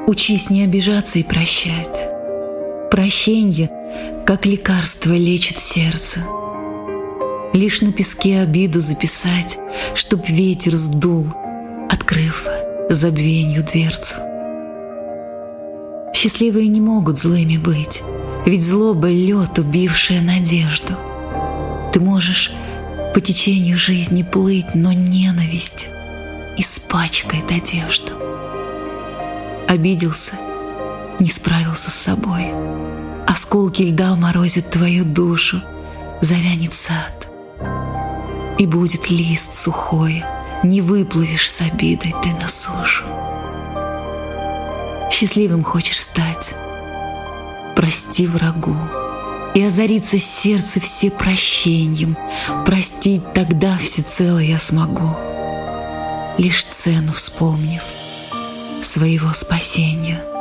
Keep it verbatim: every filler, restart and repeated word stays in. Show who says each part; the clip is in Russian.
Speaker 1: Учись не обижаться и прощать. Прощенье, как лекарство, лечит сердце. Лишь на песке обиду записать, чтоб ветер сдул, открыв забвенью дверцу. Счастливые не могут злыми быть, ведь злоба — лед, убившая надежду. Ты можешь по течению жизни плыть, но ненависть испачкает одежду. Обиделся, не справился с собой. Осколки льда морозят твою душу, завянет сад, и будет лист сухой, не выплывешь с обидой ты на сушу. Счастливым хочешь стать, прости врагу, и озарится сердце всепрощеньем. Простить тогда всецело я смогу, лишь цену вспомнив своего спасения.